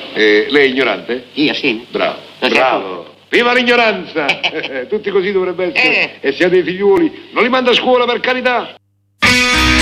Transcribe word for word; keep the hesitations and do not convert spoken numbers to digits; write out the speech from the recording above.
Eh, lei è ignorante? Io sì. Bravo, Lo bravo. Viva l'ignoranza! Tutti così dovrebbe essere. E se ha dei figliuoli, non li manda a scuola, per carità.